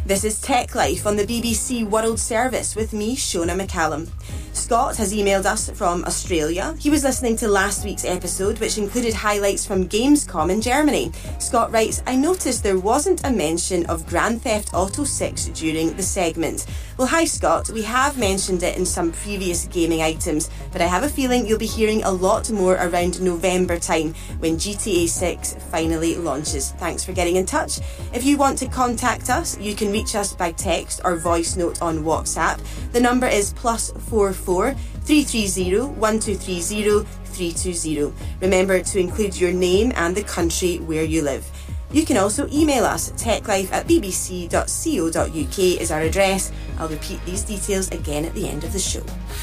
This is Tech Life on the BBC World Service with me, Shona McCallum. Scott has emailed us from Australia. He was listening to last week's episode, which included highlights from Gamescom in Germany. Scott writes, I noticed there wasn't a mention of Grand Theft Auto 6 during the segment. Well, hi Scott, we have mentioned it in some previous gaming items, but I have a feeling you'll be hearing a lot more around November time when GTA 6 finally launches. Thanks for getting in touch. If you want to contact us, you can reach us by text or voice note on WhatsApp. The number is +44 330 1230 320. Remember to include your name and the country where you live. You can also email us. techlife@bbc.co.uk is our address. I'll repeat these details again at the end of the show.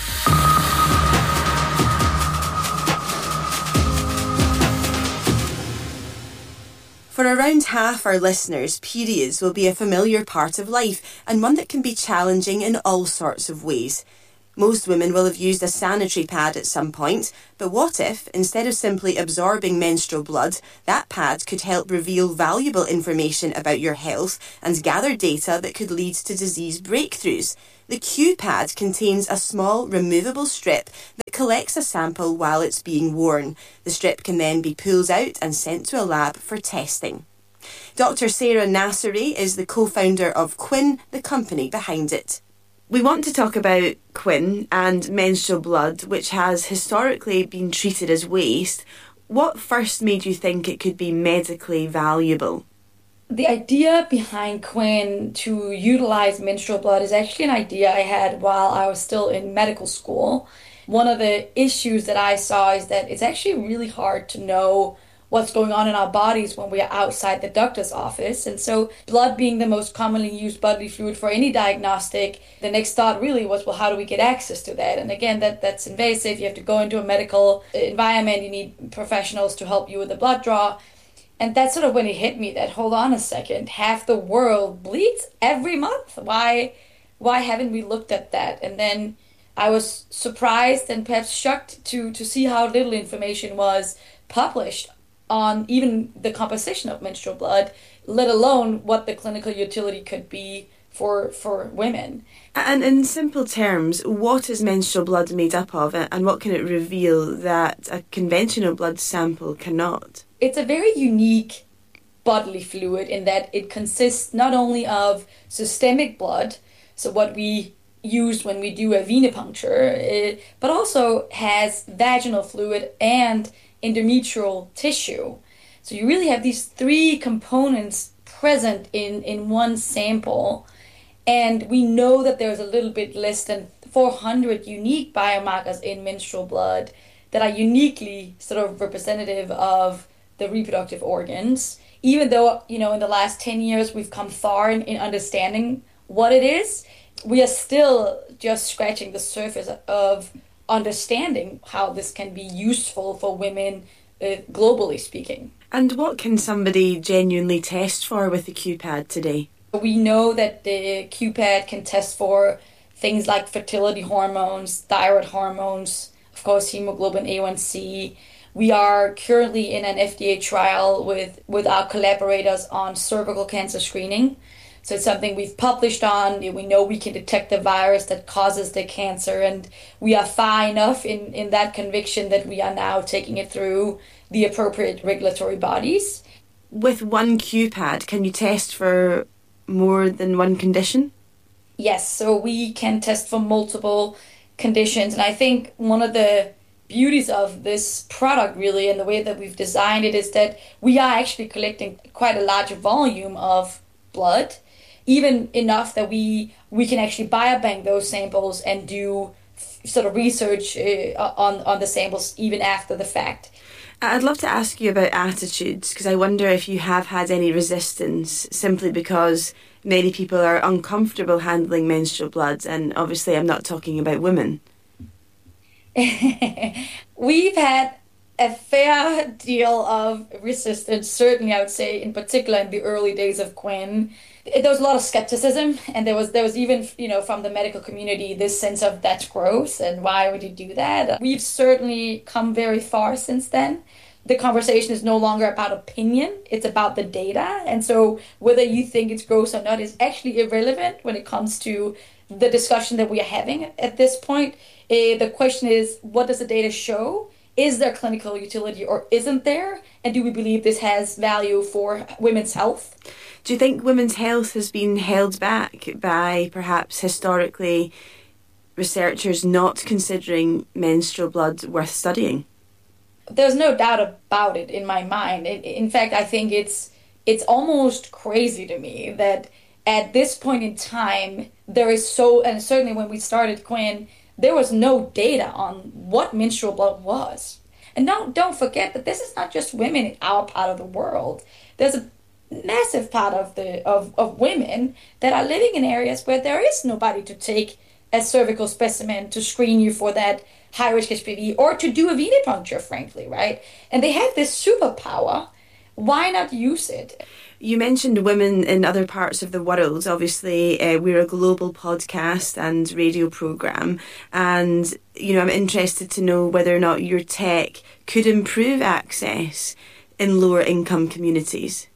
For around half our listeners, periods will be a familiar part of life and one that can be challenging in all sorts of ways. Most women will have used a sanitary pad at some point, but what if, instead of simply absorbing menstrual blood, that pad could help reveal valuable information about your health and gather data that could lead to disease breakthroughs? The Q-pad contains a small removable strip that collects a sample while it's being worn. The strip can then be pulled out and sent to a lab for testing. Dr. Sarah Nasseri is the co-founder of Quinn, the company behind it. We want to talk about Quinn and menstrual blood, which has historically been treated as waste. What first made you think it could be medically valuable? The idea behind Quinn to utilize menstrual blood is actually an idea I had while I was still in medical school. One of the issues that I saw is that it's actually really hard to know what's going on in our bodies when we are outside the doctor's office. And so blood being the most commonly used bodily fluid for any diagnostic, the next thought really was, well, how do we get access to that? And again, that's invasive. You have to go into a medical environment. You need professionals to help you with the blood draw. And that's sort of when it hit me that, hold on a second, half the world bleeds every month. Why haven't we looked at that? And then I was surprised and perhaps shocked to see how little information was published on even the composition of menstrual blood, let alone what the clinical utility could be for women. And in simple terms, what is menstrual blood made up of, and what can it reveal that a conventional blood sample cannot? It's a very unique bodily fluid in that it consists not only of systemic blood, so what we use when we do a venipuncture, but also has vaginal fluid and endometrial tissue. So you really have these three components present in one sample. And we know that there's a little bit less than 400 unique biomarkers in menstrual blood that are uniquely sort of representative of the reproductive organs. Even though, in the last 10 years we've come far in understanding what it is, we are still just scratching the surface of understanding how this can be useful for women, globally speaking. And what can somebody genuinely test for with the Q-pad today? We know that the Q-pad can test for things like fertility hormones, thyroid hormones, of course hemoglobin A1C. We are currently in an FDA trial with our collaborators on cervical cancer screening. So it's something we've published on. We know we can detect the virus that causes the cancer, and we are far enough in that conviction that we are now taking it through the appropriate regulatory bodies. With one Q-pad, can you test for more than one condition? Yes, so we can test for multiple conditions, and I think one of the beauties of this product really and the way that we've designed it is that we are actually collecting quite a large volume of blood, even enough that we can actually biobank those samples and do sort of research on the samples even after the fact. I'd love to ask you about attitudes, because I wonder if you have had any resistance simply because many people are uncomfortable handling menstrual blood, and obviously I'm not talking about women. We've had a fair deal of resistance, certainly I would say, in particular in the early days of Quinn. There was a lot of skepticism, and there was even, from the medical community, this sense of that's gross and why would you do that? We've certainly come very far since then. the conversation is no longer about opinion, it's about the data. And so whether you think it's gross or not is actually irrelevant when it comes to the discussion that we are having at this point. The question is, what does the data show? Is there clinical utility or isn't there? And do we believe this has value for women's health? Do you think women's health has been held back by perhaps historically researchers not considering menstrual blood worth studying? There's no doubt about it in my mind. In fact, I think it's almost crazy to me that at this point in time, there is so, and certainly when we started Quinn, there was no data on what menstrual blood was. And don't forget that this is not just women in our part of the world. There's a massive part of women that are living in areas where there is nobody to take a cervical specimen to screen you for that high-risk HPV or to do a venipuncture, frankly, right? And they have this superpower. Why not use it? You mentioned women in other parts of the world. Obviously, we're a global podcast and radio programme. And, I'm interested to know whether or not your tech could improve access in lower income communities.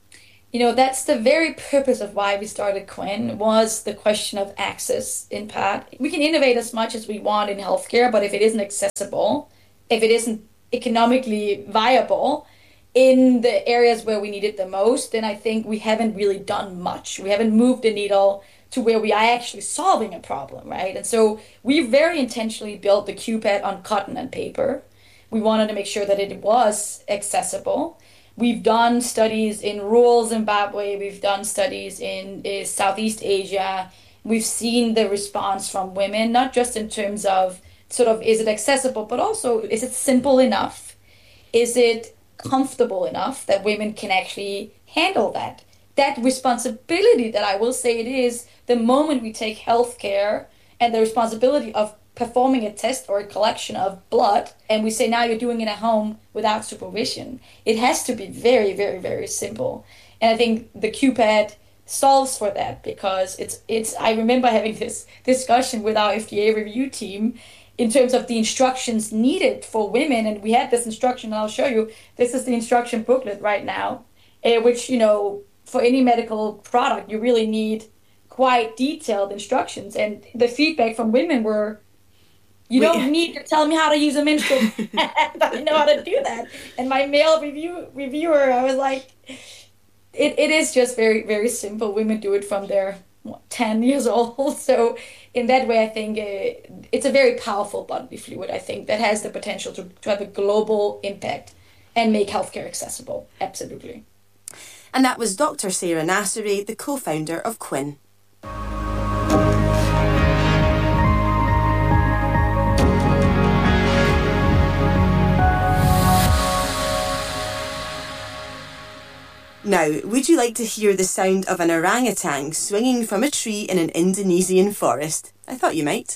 That's the very purpose of why we started Quinn, was the question of access in part. We can innovate as much as we want in healthcare, but if it isn't accessible, if it isn't economically viable in the areas where we need it the most, then I think we haven't really done much. We haven't moved the needle to where we are actually solving a problem, right? And so we very intentionally built the QPAD on cotton and paper. We wanted to make sure that it was accessible. We've done studies in rural Zimbabwe. We've done studies in Southeast Asia. We've seen the response from women, not just in terms of sort of, is it accessible, but also, is it simple enough? Is it comfortable enough that women can actually handle that? That responsibility that I will say it is, the moment we take healthcare and the responsibility of performing a test or a collection of blood, and we say now you're doing it at home without supervision, it has to be very, very, very simple. And I think the QPAD solves for that, because it's I remember having this discussion with our FDA review team in terms of the instructions needed for women, and we had this instruction, and I'll show you, this is the instruction booklet right now, which, for any medical product, you really need quite detailed instructions. And the feedback from women were, you don't need to tell me how to use a menstrual pad. I know how to do that. And my male reviewer, I was like, it is just very, very simple. Women do it from their 10 years old. So in that way, I think it's a very powerful bodily fluid, I think, that has the potential to have a global impact and make healthcare accessible. Absolutely. And that was Dr. Sarah Nasseri, the co-founder of Quinn. Now, would you like to hear the sound of an orangutan swinging from a tree in an Indonesian forest? I thought you might.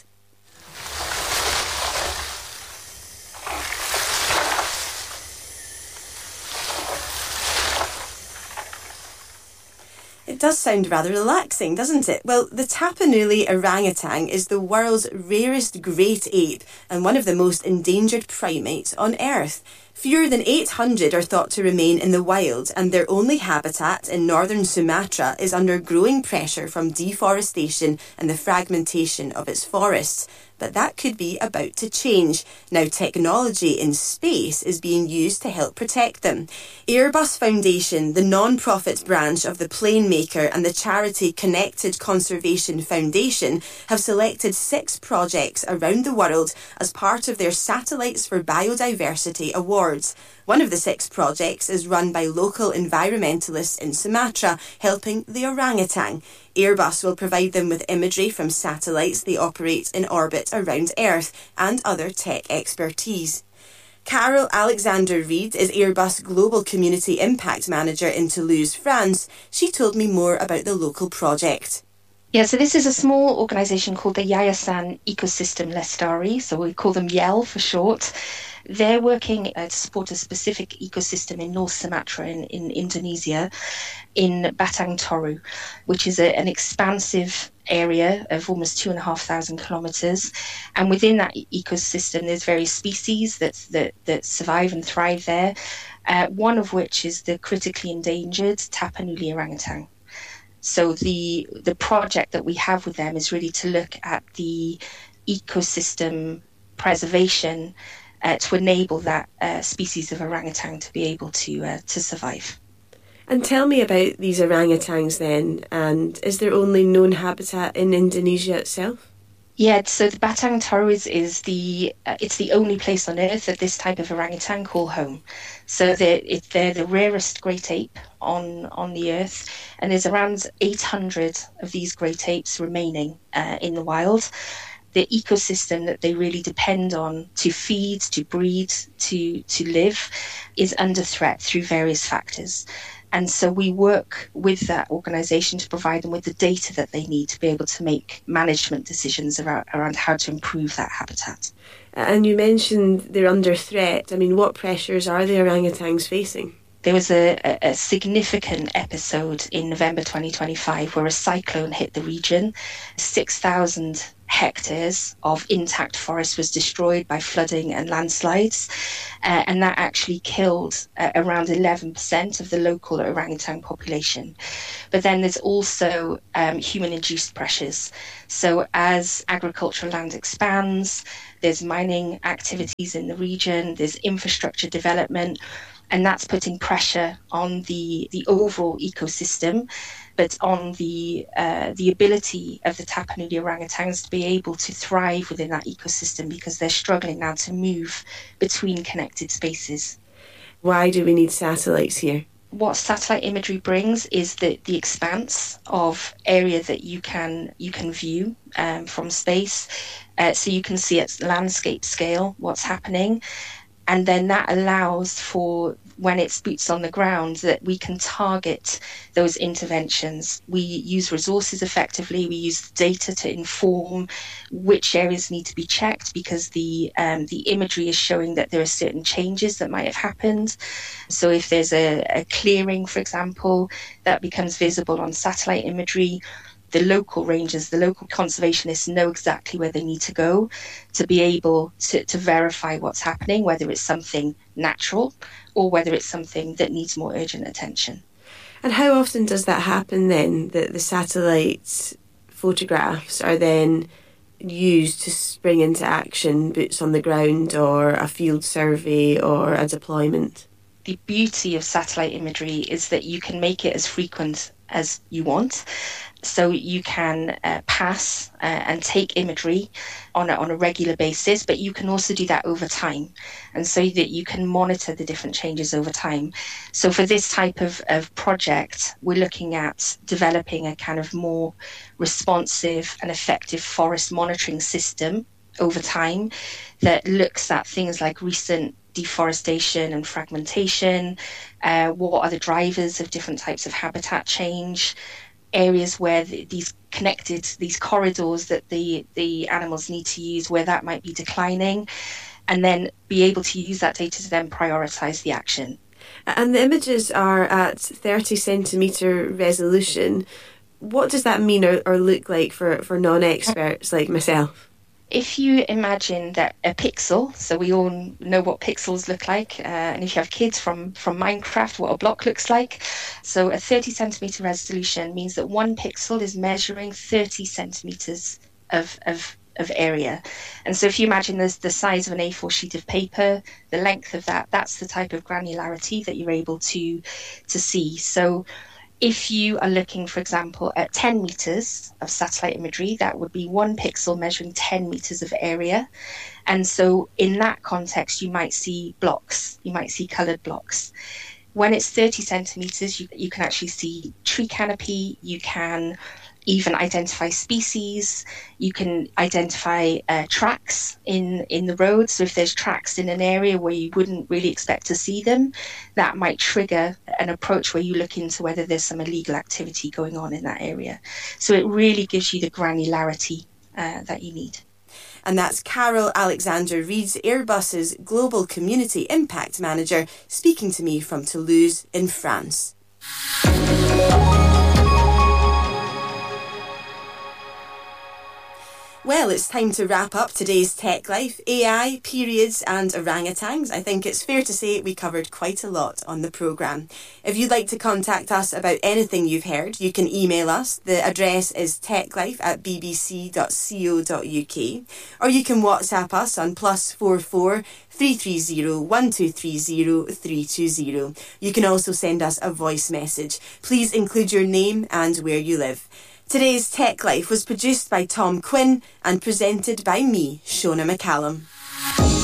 It does sound rather relaxing, doesn't it? Well, the Tapanuli orangutan is the world's rarest great ape and one of the most endangered primates on Earth. Fewer than 800 are thought to remain in the wild, and their only habitat in northern Sumatra is under growing pressure from deforestation and the fragmentation of its forests. But that could be about to change. Now technology in space is being used to help protect them. Airbus Foundation, the non-profit branch of the plane maker, and the charity Connected Conservation Foundation have selected 6 projects around the world as part of their Satellites for Biodiversity Awards. One of the 6 projects is run by local environmentalists in Sumatra, helping the orangutan. Airbus will provide them with imagery from satellites they operate in orbit around Earth and other tech expertise. Carol Alexander-Reid is Airbus Global Community Impact Manager in Toulouse, France. She told me more about the local project. Yeah, so this is a small organisation called the Yayasan Ecosystem Lestari, so we call them YEL for short. They're working to support a specific ecosystem in North Sumatra in Indonesia, in Batang Toru, which is an expansive area of almost 2,500 kilometres. And within that ecosystem, there's various species that survive and thrive there, one of which is the critically endangered Tapanuli orangutan. So the project that we have with them is really to look at the ecosystem preservation to enable that species of orangutan to be able to survive. And tell me about these orangutans then, and is there only known habitat in Indonesia itself? Yeah, so the Batang Toru is it's the only place on Earth that this type of orangutan call home. So they're the rarest great ape on the Earth, and there's around 800 of these great apes remaining in the wild. The ecosystem that they really depend on to feed, to breed, to live is under threat through various factors. And so we work with that organisation to provide them with the data that they need to be able to make management decisions around how to improve that habitat. And you mentioned they're under threat. I mean, what pressures are the orangutans facing? There was a significant episode in November 2025 where a cyclone hit the region. 6,000 hectares of intact forest was destroyed by flooding and landslides, and that actually killed around 11% of the local orangutan population. But then there's also human-induced pressures. So as agricultural land expands, there's mining activities in the region, there's infrastructure development, and that's putting pressure on the overall ecosystem, but on the ability of the Tapanuli orangutans to be able to thrive within that ecosystem, because they're struggling now to move between connected spaces. Why do we need satellites here? What satellite imagery brings is the expanse of area that you can view from space, so you can see at landscape scale what's happening. And then that allows for, when it's boots on the ground, that we can target those interventions. We use resources effectively. We use data to inform which areas need to be checked, because the imagery is showing that there are certain changes that might have happened. So if there's a clearing, for example, that becomes visible on satellite imagery, the local rangers, the local conservationists know exactly where they need to go to be able to verify what's happening, whether it's something natural or whether it's something that needs more urgent attention. And how often does that happen then, that the satellite photographs are then used to spring into action, boots on the ground, or a field survey or a deployment? The beauty of satellite imagery is that you can make it as frequent as you want. So you can pass and take imagery on a regular basis, but you can also do that over time, and so that you can monitor the different changes over time. So for this type of project, we're looking at developing a kind of more responsive and effective forest monitoring system over time that looks at things like recent deforestation and fragmentation, what are the drivers of different types of habitat change, areas where these corridors that the animals need to use, where that might be declining, and then be able to use that data to then prioritise the action. And the images are at 30 centimetre resolution. What does that mean or look like for non-experts like myself? If you imagine that a pixel, so we all know what pixels look like, and if you have kids from Minecraft, what a block looks like. So a 30 centimetre resolution means that one pixel is measuring 30 centimetres of area. And so if you imagine the size of an A4 sheet of paper, the length of that's the type of granularity that you're able to see. So if you are looking, for example, at 10 metres of satellite imagery, that would be one pixel measuring 10 metres of area. And so in that context, you might see blocks, you might see coloured blocks. When it's 30 centimetres, you can actually see tree canopy, you can even identify species, you can identify tracks in the road. So if there's tracks in an area where you wouldn't really expect to see them, that might trigger an approach where you look into whether there's some illegal activity going on in that area. So it really gives you the granularity that you need. And that's Carol Alexander-Reid's Airbus's Global Community Impact Manager, speaking to me from Toulouse in France. Well, it's time to wrap up today's Tech Life. AI, periods and orangutans. I think it's fair to say we covered quite a lot on the programme. If you'd like to contact us about anything you've heard, you can email us. The address is techlife@bbc.co.uk, or you can WhatsApp us on +44 330 1230 320. You can also send us a voice message. Please include your name and where you live. Today's Tech Life was produced by Tom Quinn and presented by me, Shona McCallum.